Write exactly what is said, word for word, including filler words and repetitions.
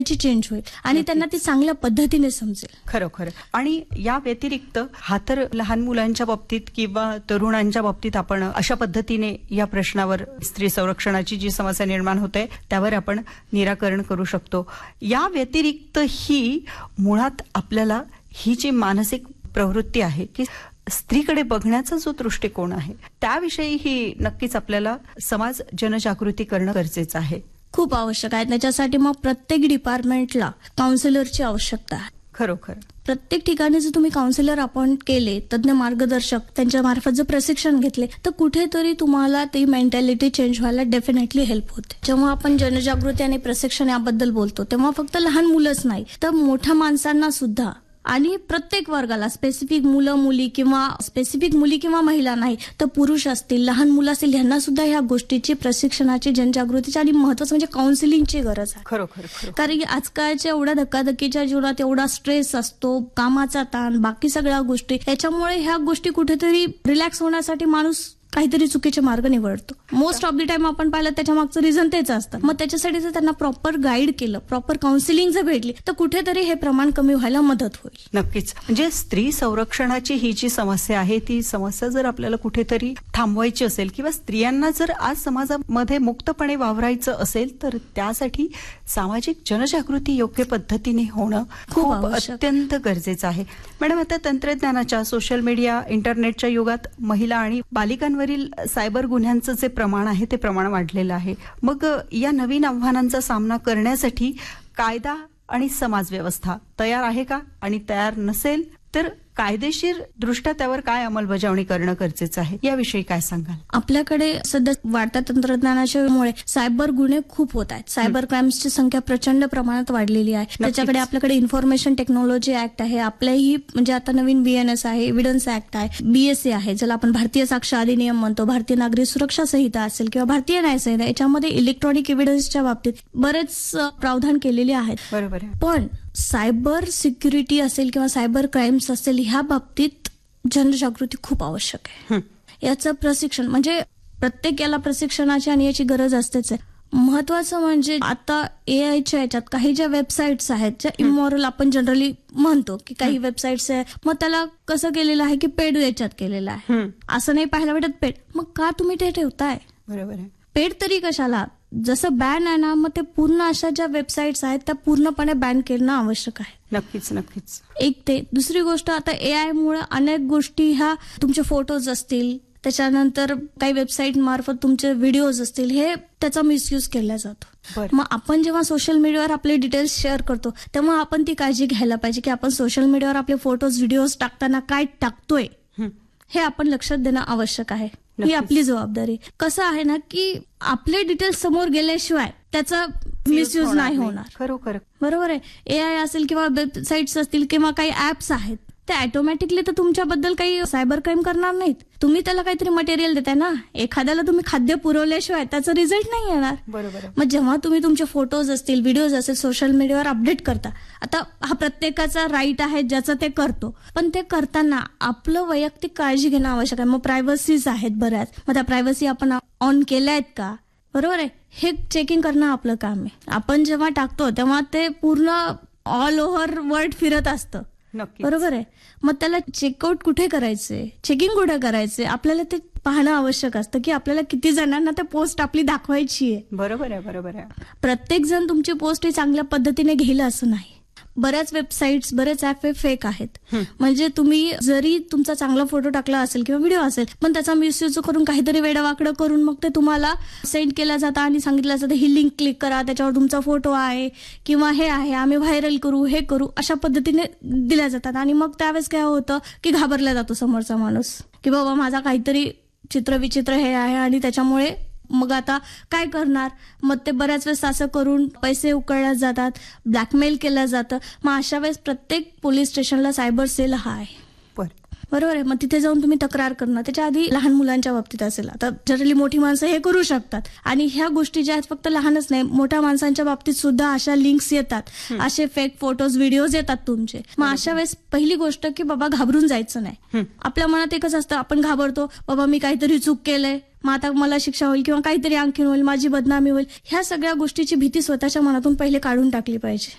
Change होईल आणि त्यांना ती चांगल्या पद्धतीने समजेल. खरोखर. आणि या व्यतिरिक्त हा तर लहान मुलांच्या बाबतीत किंवा तरुणांच्या बाबतीत आपण अशा पद्धतीने या प्रश्नावर स्त्री संरक्षणाची जी समस्या निर्माण होते त्यावर आपण निराकरण करू शकतो. या व्यतिरिक्त ही मुळात आपल्याला ही जी मानसिक प्रवृत्ती आहे की स्त्रीकडे बघण्याचा जो दृष्टिकोन आहे त्याविषयी ही नक्कीच आपल्याला समाज जनजागृती करणं गरजेचं आहे. खूप आवश्यक आहे. त्याच्यासाठी मग प्रत्येक डिपार्टमेंटला काउन्सिलरची आवश्यकता आहे. खरोखर. प्रत्येक ठिकाणी जर तुम्ही काउन्सिलर अपॉइंट केले, तज्ञ मार्गदर्शक त्यांच्या मार्फत जर प्रशिक्षण घेतले तर कुठेतरी तुम्हाला ती मेंटॅलिटी चेंज व्हायला डेफिनेटली हेल्प होते. जेव्हा आपण जनजागृती आणि प्रशिक्षण याबद्दल बोलतो तेव्हा फक्त लहान मुलंच नाही तर मोठ्या माणसांना सुद्धा आणि प्रत्येक वर्गाला, स्पेसिफिक मुलं मुली किंवा स्पेसिफिक मुली किंवा महिला नाही तर पुरुष असतील, लहान मुलं असतील, यांना सुद्धा ह्या गोष्टीची प्रशिक्षणाची, जनजागृतीची आणि महत्वाचं म्हणजे काउन्सिलिंगची गरज आहे. खरोखर. कारण की आजकालच्या एवढ्या धक्काधक्कीच्या जीवनात एवढा स्ट्रेस असतो, कामाचा ताण, बाकी सगळ्या गोष्टी, याच्यामुळे ह्या गोष्टी कुठेतरी रिलॅक्स होण्यासाठी माणूस काहीतरी चुकीचे मार्ग निवडतो. मोस्ट ऑफ द टाइम आपण पाहिलं त्याच्या मागचं रिझन तेच असतं. मग त्याच्यासाठी जर त्यांना प्रॉपर गाईड केलं, प्रॉपर काउन्सिलिंग जर भेटली तर कुठेतरी हे प्रमाण कमी व्हायला मदत होईल. नक्कीच. म्हणजे स्त्री संरक्षणाची ही जी समस्या आहे ती समस्या जर आपल्याला कुठेतरी थांबवायची असेल किंवा स्त्रियांना जर आज समाजामध्ये मुक्तपणे वावरायचं असेल तर त्यासाठी सामाजिक जनजागृती योग्य पद्धतीने होणं खूप अत्यंत गरजेचं आहे. मॅडम, आता तंत्रज्ञानाच्या, सोशल मीडिया, इंटरनेटच्या युगात महिला आणि बालिकांवर सायबर गुन्ह्यांचं जे प्रमाण आहे ते प्रमाण वाढलेलं आहे. मग या नवीन आव्हानांचा सामना करण्यासाठी कायदा आणि समाज व्यवस्था तयार आहे का? आणि तयार नसेल तर कायदेशीर दृष्ट्या त्यावर काय अंमलबजावणी करणं गरजेचं आहे याविषयी काय सांगाल? आपल्याकडे सध्या वाढत्या तंत्रज्ञानाच्या मुळे सायबर गुन्हे खूप होत आहेत. सायबर क्राईम्सची संख्या प्रचंड प्रमाणात वाढलेली आहे. त्याच्याकडे आपल्याकडे इन्फॉर्मेशन टेक्नॉलॉजी ऍक्ट आहे, आपल्याही म्हणजे आता नवीन बीएनएस आहे, एव्हिडन्स ऍक्ट आहे, बीएसए आहे, ज्याला आपण भारतीय साक्ष अधिनियम म्हणतो, भारतीय नागरिक सुरक्षा संहिता असेल किंवा भारतीय न्याय संहिता, याच्यामध्ये इलेक्ट्रॉनिक एव्हिडन्सच्या बाबतीत बरेच प्रावधान केलेले आहेत. बरोबर. पण सायबर सिक्युरिटी असेल किंवा सायबर क्राईम्स असेल ह्या बाबतीत जनजागृती खूप आवश्यक आहे. याचं प्रशिक्षण म्हणजे प्रत्येक याला प्रशिक्षणाची आणि याची गरज असतेच आहे. महत्वाचं म्हणजे आता ए आयच्या याच्यात काही ज्या वेबसाईट्स आहेत ज्या इमॉरल आपण जनरली म्हणतो की काही वेबसाईट्स आहे, मग त्याला कसं केलेलं आहे की पेड याच्यात केलेलं आहे, असं नाही पाहायला भेटत पेड. मग का तुम्ही ते ठेवताय? बरोबर आहे. पेड तरी कशाला? जसं बॅन आहे ना, मग ते पूर्ण अशा ज्या वेबसाईट्स आहेत त्या पूर्णपणे बॅन करणं आवश्यक आहे. नक्कीच नक्कीच. एक ते. दुसरी गोष्ट, आता ए आय मुळे अनेक गोष्टी ह्या तुमचे फोटोज असतील, त्याच्यानंतर काही वेबसाईट मार्फत तुमचे व्हिडिओज असतील, हे त्याचा मिसयूज केला जातो. मग आपण जेव्हा सोशल मीडियावर आपले डिटेल्स शेअर करतो तेव्हा आपण ती काळजी घ्यायला पाहिजे की आपण सोशल मीडियावर आपले फोटोज, व्हिडिओज टाकताना काय टाकतोय हे आपण लक्षात देणं आवश्यक आहे. ही आपली जबाबदारी. कसं आहे ना की आपले डिटेल्स समोर गेल्याशिवाय त्याचा मिसयूज नाही होणार. खरोखर. बरोबर आहे. ए आय असेल किंवा वेबसाईट्स असतील किंवा काही ऍप्स आहेत ते ऑटोमॅटिकली तर तुमच्याबद्दल काही सायबर क्राईम करणार नाहीत. तुम्ही त्याला काहीतरी मटेरियल देताय ना, एखाद्याला तुम्ही खाद्य पुरवल्याशिवाय त्याचा रिझल्ट नाही येणार. बरोबर. मग जेव्हा तुम्ही तुमचे फोटोज असतील, व्हिडिओज असतील सोशल मीडियावर अपडेट करता, आता हा प्रत्येकाचा राईट आहे ज्याचा ते करतो, पण ते करताना आपलं वैयक्तिक काळजी घेणं आवश्यक आहे. मग प्रायव्हसीज आहेत बऱ्याच, मग त्या प्रायव्हसी आपण ऑन केल्या आहेत का? बरोबर आहे. हे चेकिंग करणं आपलं काम आहे. आपण जेव्हा टाकतो तेव्हा ते पूर्ण ऑल ओव्हर वर्ल्ड फिरत असतं. बरोबर आहे. मग त्याला चेकआउट कुठे करायचे, चेकिंग कुठे करायचे, आपल्याला ते पाहणं आवश्यक असतं की आपल्याला किती जणांना ते पोस्ट आपली दाखवायची आहे. बरोबर आहे. बरोबर आहे. प्रत्येक जण तुमची पोस्ट ही चांगल्या पद्धतीने घेईल असं नाही. बऱ्याच वेबसाईट्स, बरेच ऍप फेक आहेत. म्हणजे तुम्ही जरी तुमचा चांगला फोटो टाकला असेल किंवा व्हिडिओ असेल पण त्याचा मिसयूज करून काहीतरी वेडवाकडं करून मग ते तुम्हाला सेंड केलं जातं आणि सांगितलं जातं ही लिंक क्लिक करा, त्याच्यावर तुमचा फोटो आहे किंवा हे आहे, आम्ही व्हायरल करू, हे करू, अशा पद्धतीने दिल्या जातात. आणि मग त्यावेळेस काय होतं की घाबरला जातो समोरचा माणूस की बाबा माझा काहीतरी चित्र विचित्र हे आहे आणि त्याच्यामुळे मग आता काय करणार. मग ते बऱ्याच वेळेस असं करून पैसे उकळल्या जातात, ब्लॅकमेल केलं जातं. मग अशा वेळेस प्रत्येक पोलीस स्टेशनला सायबर सेल हा आहे. बरोबर आहे. मग तिथे जाऊन तुम्ही तक्रार करणं, त्याच्या आधी लहान मुलांच्या बाबतीत असेल, आता जनरली मोठी माणसं हे करू शकतात आणि ह्या गोष्टी ज्या आहेत फक्त लहानच नाही, मोठ्या माणसांच्या बाबतीत सुद्धा अशा लिंक्स येतात, असे फेक फोटोज व्हिडिओज येतात तुमचे. मग अशा वेळेस पहिली गोष्ट की बाबा घाबरून जायचं नाही. आपल्या मनात एकच असतं, आपण घाबरतो बाबा मी काहीतरी चूक केलंय, मग आता मला शिक्षा होईल किंवा काहीतरी आणखीन होईल, माझी बदनामी होईल. ह्या सगळ्या गोष्टीची भीती स्वतःच्या मनातून पहिले काढून टाकली पाहिजे.